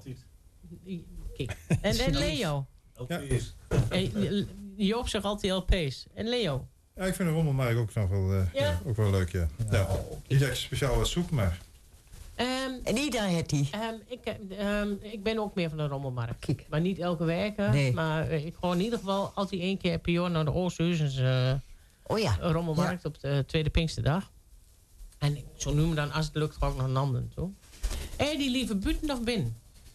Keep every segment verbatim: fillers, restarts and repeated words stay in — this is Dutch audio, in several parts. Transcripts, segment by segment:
Altijd. Kijk. En, en Leo? L P's. En Joop zegt altijd L P's. En Leo? Ja, ik vind de rommelmarkt ook nog wel, uh, ja? Ja, ook wel leuk, ja. ja. ja. Niet dat je speciaal wat zoekt, maar... Um, en Ida het die? Um, ik, um, ik ben ook meer van de rommelmarkt. Kijk. Maar niet elke week. Nee. Maar uh, ik ga in ieder geval altijd één keer per jaar naar de Oosthuizens uh, oh ja. rommelmarkt ja. op de tweede Pinksterdag. En ik, zo noemen dan, als het lukt, ga ik nog een ander toe. Hé, die lieve buiten of binnen?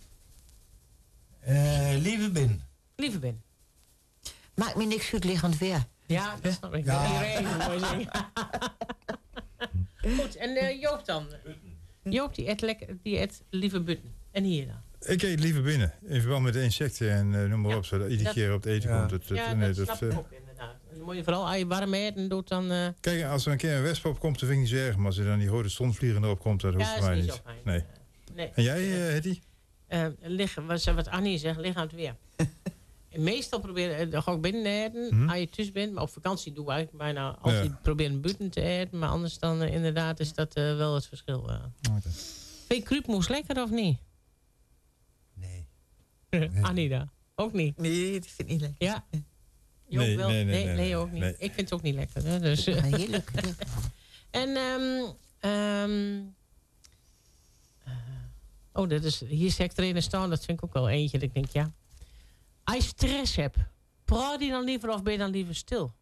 Uh, lieve binnen. Lieve binnen. Maakt me niks goed liggend weer. Ja, dat snap ik. Ja. Die regen, mooi zeggen. Goed, en uh, Joop dan? Joop, die eet, lekker, die eet liever buiten. En hier dan? Ik eet liever binnen. In verband met de insecten en uh, noem maar ja, op. Zodat iedere dat, keer op het eten ja. komt. Het, het, ja, nee, dat snap dat, ik uh, ook inderdaad. En dan moet je vooral als je warm eten doet dan... Uh... Kijk, als er een keer een wesp op komt, dan vind ik niet zo erg. Maar als er dan die rode stonvliegen erop komt, dat hoeft ja, voor mij niet. niet. Zo fijn. Nee. Uh, nee. En jij, uh, Hetty? Uh, liggen, wat, wat Annie zegt, liggen aan het weer. Meestal proberen, dan ga ik binnen eten, hmm. als je thuis bent. Maar op vakantie doe ik eigenlijk bijna altijd ja. proberen buiten te eten. Maar anders dan uh, inderdaad is dat uh, wel het verschil. Uh. Okay. Vind je kruipmoes lekker of niet? Nee. nee. Anita, ook niet? Nee, dat vind ik niet lekker. Ja? Nee, wel? Nee, nee, nee, nee, nee, nee, ook niet. Nee. Ik vind het ook niet lekker. Hè, dus. Ja, heel leuk. En, um, um, uh, oh, dat is, hier zeg ik erin staan, dat vind ik ook wel eentje. Dat ik denk, ja. Als je stress hebt, praat je dan liever of ben je dan liever stil?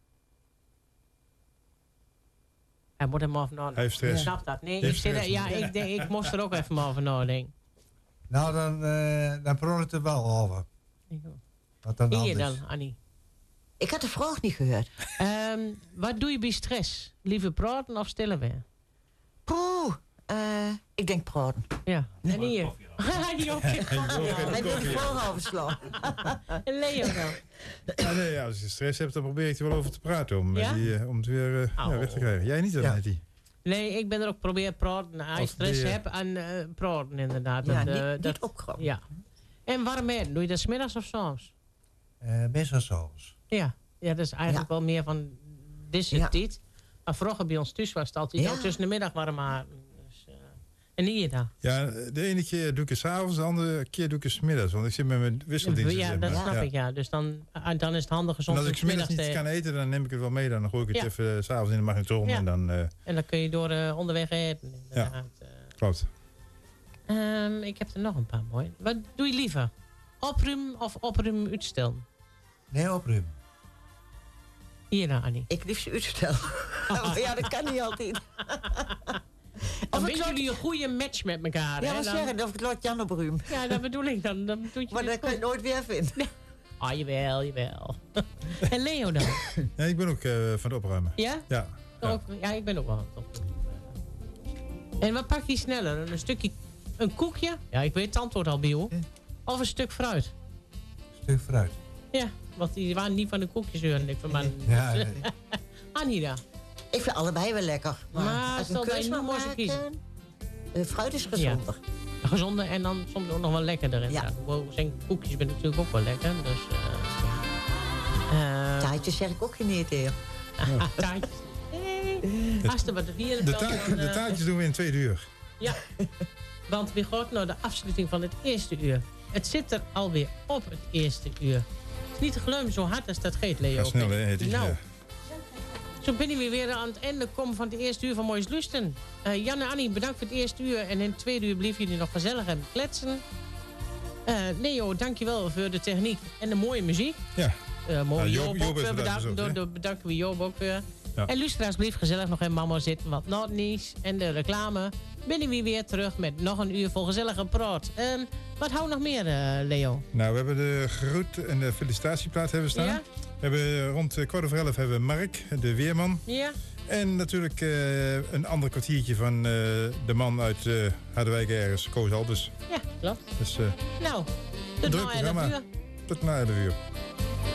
Hij moet er maar over nadenken. Hij heeft stress. Ik snap dat. Nee, ik, zit er, ja, ik, denk, ik moest er ook even maar over nadenken. Nou, dan, uh, dan praat het er wel over. Wat dan hier dan, Annie? Ik had de vraag niet gehoord. Um, wat doe je bij stress? Liever praten of stillen weer? Poeh, uh, ik denk praten. Ja. En hier? Die ook. Hij wil de vraag overslaan. En Leo dan? Ja, nee, ja, als je stress hebt, dan probeer ik er wel over te praten. Om, ja? die, uh, om het weer uh, oh. ja, weg te krijgen. Jij niet dan, ja. Hetty? Nee, ik ben er ook proberen praten. Als je stress hebt, en uh, praten inderdaad. Ja, dat, niet, uh, niet dat, opkroppen. Ja. En warm eten, doe je dat 's middags of 's avonds? Uh, best wel soms. Ja. ja, dat is eigenlijk ja. wel meer van deze ja. tijd. Maar vroeger bij ons thuis was het altijd ja. tussen de middag warm eten. Dus, uh, en hier dan? Ja, de ene keer doe ik het 's avonds, de andere keer doe ik het 's middags. Want ik zit met mijn wisseldiensten. Ja, dat snap ja. ik, ja. Dus dan, dan is het handig om als ik 's middags niet kan eten, dan neem ik het wel mee. Dan gooi ik het ja. even uh, 's avonds in de magnetron. Ja. En, dan, uh... en dan kun je door uh, onderweg eten. Ja, uh, klopt. Um, ik heb er nog een paar mooi. Wat doe je liever? Opruimen of opruimen uitstellen? Nee, opruimen. Hier nou, Annie. Ik liefst uitstellen. Ja, dat kan niet altijd. Dan ben jullie een goede match met elkaar. Ja, wat zeggen, of het laat Jan opruimen. Ja, dat bedoel ik dan. dan doe je maar dat kan je nooit weer vinden. Nee. Ah, jawel, jawel. En Leo dan? Ja, ik ben ook uh, van het opruimen. Ja? Ja. Ja. Ook, ja, ik ben ook wel aan het opruimen. En wat pak je sneller? Een stukje, een koekje? Ja, ik weet het antwoord al, Bio. Ja. Of een stuk fruit? Een stuk fruit. Ja, want die waren niet van de koekjes horen. Ik van mijn... Ja, nee. Anida? Ik vind allebei wel lekker. Maar, maar als stel dat je nu moest kiezen. Uh, fruit is gezonder. Ja. Gezonder en dan soms ook nog wel lekkerder. Ja. Zijn koekjes ben natuurlijk ook wel lekker. Dus, uh, ja. uh, taartjes zeg ik ook geen eten. Ja. Taartjes. Nee. Als er wat vieren de, taart, dan, uh, de taartjes doen we in tweede uur. Ja, want we gaan naar de afsluiting van het eerste uur. Het zit er alweer op het eerste uur. Het is niet te geloven zo hard als dat geeft, Leo. Ja, snel, hè? Nou, ja. Zo ben we weer aan het einde komen van het eerste uur van Moois Lusten. Uh, Jan en Annie, bedankt voor het eerste uur. En in het tweede uur blijven jullie nog gezellig en kletsen. Uh, Leo, dankjewel voor de techniek en de mooie muziek. Ja. Uh, mooi ja, Joop, Joop ook weer bedankt. Door, door, bedanken we Joop ook weer. Ja. En luisteraars, blijf gezellig nog in Mama zitten. Want na het nieuws en de reclame binnen we weer terug met nog een uur vol gezellige praat. Um, wat hou nog meer, uh, Leo? Nou, we hebben de groet en de felicitatieplaat hebben staan. Ja? We hebben rond kwart over elf hebben we Mark, de weerman. Ja. En natuurlijk uh, een ander kwartiertje van uh, de man uit uh, Harderwijk ergens, Koos Albers. Ja, klopt. Dus, uh, nou, tot na elf uur. Tot na elf uur.